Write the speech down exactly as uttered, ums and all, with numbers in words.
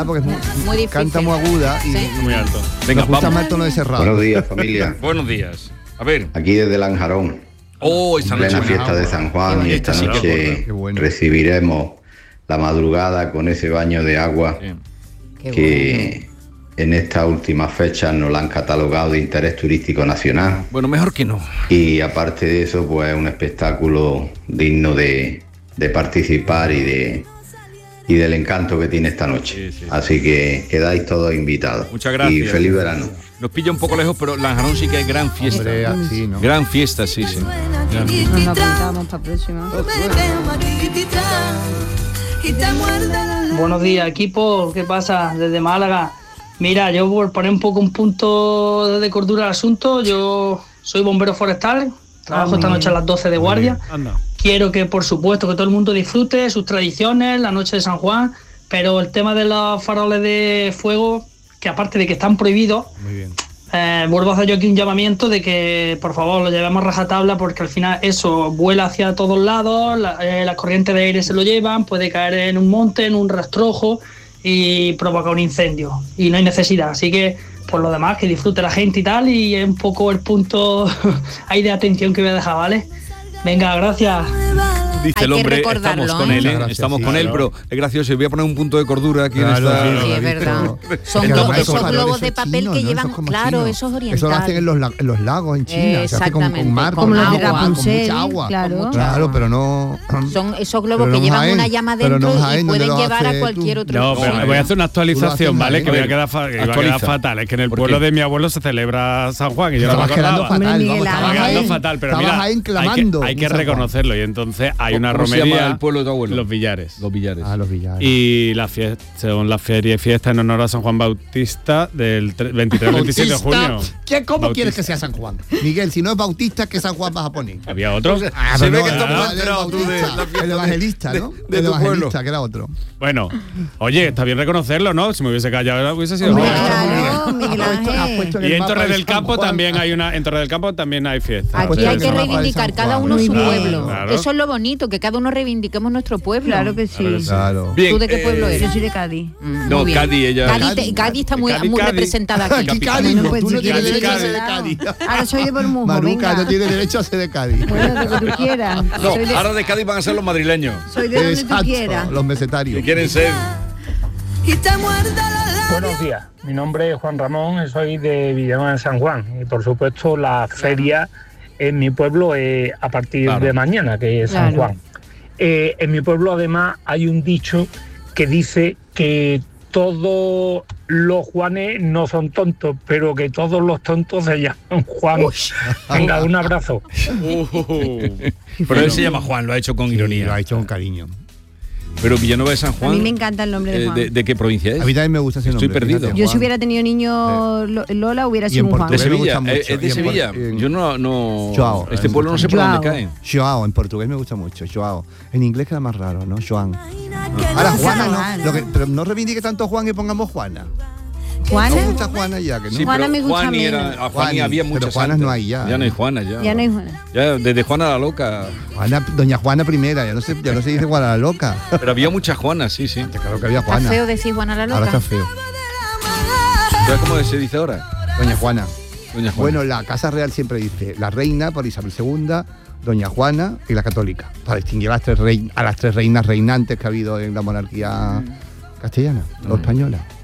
porque es muy, muy difícil. Canta muy aguda y sí. Muy alto. Venga, nos gusta vamos. más el tono de cerrado. Buenos días, familia. Buenos días. A ver. Aquí desde Lanjarón. Oh, esta En plena noche. fiesta de San Juan, y esta sí, qué noche qué bueno. recibiremos la madrugada con ese baño de agua Sí. Qué que en estas últimas fechas nos la han catalogado de interés turístico nacional. Bueno, mejor que no. Y aparte de eso, pues un espectáculo digno de, de participar y de y del encanto que tiene esta noche. Sí, sí. Así que quedáis todos invitados. Muchas gracias. Y feliz verano. Nos pilla un poco lejos, pero Lanjarón sí que es gran fiesta. Hombre, así, ¿no? Gran fiesta, sí, sí. Nos lo apuntamos para próxima. Buenos días, equipo. ¿Qué pasa? Desde Málaga. Mira, yo por poner un poco un punto de cordura al asunto, yo soy bombero forestal, trabajo Ah, esta noche a las doce de guardia. Anda. Quiero que, por supuesto, que todo el mundo disfrute sus tradiciones, la noche de San Juan, pero el tema de los faroles de fuego, que aparte de que están prohibidos, Muy bien. eh, vuelvo a hacer yo aquí un llamamiento de que, por favor, lo llevemos a rajatabla, porque al final eso vuela hacia todos lados, la, eh, las corrientes de aire se lo llevan, puede caer en un monte, en un rastrojo y provocar un incendio. Y no hay necesidad. Así que, por lo demás, que disfrute la gente y tal, y es un poco el punto ahí de atención que voy a dejar, ¿vale? Venga, gracias. Dice Hay el que hombre, recordarlo, estamos con ¿eh? él, ¿eh? Gracias, estamos sí, con él, claro. pero es gracioso. Y voy a poner un punto de cordura aquí Claro, en esta. sí, Sí, lo es he verdad. visto. Son Es que do- además esos faroles globos son de papel chinos, que ¿no? llevan, Eso es como claro, chino. eso es oriental. Eso lo hacen en los, la- en los lagos en China. Se hace con, con Exactamente, mar, con con, los de agua, con Rapunzel, mucha agua. claro. Claro, pero no. Son esos globos Pero que no llevan Jaén, una llama pero no dentro y Jaén, ¿dónde pueden lo llevar a haces cualquier tú? otro. No, pero sitio. voy a hacer una actualización, Tú lo haces ¿vale? en Que voy a Jaén. quedar, fa- que va a Actualiza. quedar fatal. Es que en el ¿Por pueblo qué? de mi abuelo se celebra San Juan y yo no me Estabas quedando acordaba. fatal, Hombre, vamos, Miguel estabas Estaba quedando ahí- fatal, pero estabas mira, ahí hay que, clamando. hay que en San Juan. reconocerlo. Y entonces hay una ¿Cómo se romería. llama el pueblo de tu abuelo? Los Villares. Los Villares. Ah, los Villares. Y la fiesta, son las ferias y fiestas en honor a San Juan Bautista del tre- veintitrés veintisiete de junio. ¿Qué, ¿Cómo Bautista. quieres que sea San Juan? Miguel, si no es Bautista, ¿qué San Juan vas a poner? Había otro. Ah, Se pero ve no, que el- estamos el enterados tú de Bautista, la fiesta el de- evangelista, de- ¿no? de el tu pueblo. evangelista, que era otro. Bueno, oye, está bien reconocerlo, ¿no? Si me hubiese callado, hubiese sido. Hombre, bueno. claro, Miguel Has puesto- has Ángel. puesto en Y el en mapa Torre de del San Campo Juan. también hay una. En Torre del Campo también hay fiesta. Aquí puesto hay en que el mapa de reivindicar San cada Juan. uno Muy su bien. pueblo. Claro. Eso es lo bonito, que cada uno reivindiquemos nuestro pueblo. Claro que sí. Claro. Bien, ¿Tú de qué pueblo eh, eres? Yo soy de Cádiz. Mm, No, muy bien. Cádiz, ella- Cádiz, te- Cádiz, Cádiz está muy, Cádiz, muy Cádiz. representada aquí. Aquí Cádiz, Bueno, no, pues tú si no tienes quieres derecho a de ser de lado. Cádiz. Ahora soy de Bermujo, Maruca venga. no tiene derecho a ser de Cádiz. Bueno, lo que tú quieras. No, soy de, ahora de Cádiz van a ser los madrileños. soy de donde tú Exacto, quieras. los mesetarios. Que quieren ser. Buenos días, mi nombre es Juan Ramón, soy de Villanueva de San Juan y por supuesto la feria en mi pueblo es a partir Claro. de mañana, que es San Claro. Juan. Eh, en mi pueblo además hay un dicho que dice que todos los Juanes no son tontos, pero que todos los tontos se llaman Juan. Venga, un abrazo. Pero él se llama Juan, lo ha hecho con Sí, ironía. lo ha hecho con cariño. Pero Villanueva de San A Juan. mí me encanta el nombre de eh, Juan. de, de qué provincia es? A mí también me gusta ese Estoy nombre. perdido. fíjate, Yo si Juan. hubiera tenido niño Lo- Lola hubiera Y sido en un Juan. De portugués me Sevilla. gusta eh, mucho. Es de Y en Sevilla. por- en- Yo no. no Joao. este pueblo no sé por Joao. dónde cae. Joao, en portugués me gusta mucho. Joao. En inglés queda más raro, ¿no? Joan. Ahora, Juana no. Lo que, pero no reivindique tanto Juan y pongamos Juana. ¿Juana? No gusta Juana ya, que no. Sí, Juana pero me gusta Juan y menos. era, a Juan y Juani, había pero muchas Juanas antes. no hay ya, Ya no ¿eh? hay Juana, ya. Ya no hay Juana. Ya, desde Juana la Loca. Juana, doña Juana primera, ya no se, ya no se dice Juana la loca. Pero había muchas Juanas, sí, sí. Claro que había Está Juana. feo decir Juana la Ahora loca. está feo. ¿Sabes cómo se dice ahora? Doña Juana. Doña Juana. Bueno, la Casa Real siempre dice la reina por Isabel segunda, Doña Juana y la católica, para distinguir a las tres, rei- a las tres reinas reinantes que ha habido en la monarquía castellana o española.